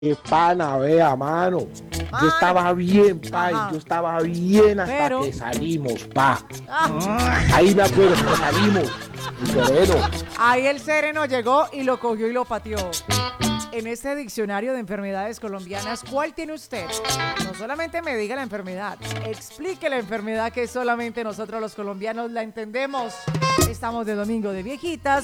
Pana, vea, mano. Yo estaba bien, pa, Ajá. yo estaba bien hasta Pero- que salimos, pa. Ah, Ahí me acuerdo que salimos. Y sereno. ahí el sereno llegó y lo cogió y lo pateó. En este diccionario de enfermedades colombianas, ¿cuál tiene usted? No solamente me diga la enfermedad, explique la enfermedad que solamente nosotros los colombianos la entendemos. Estamos de Domingo de Viejitas.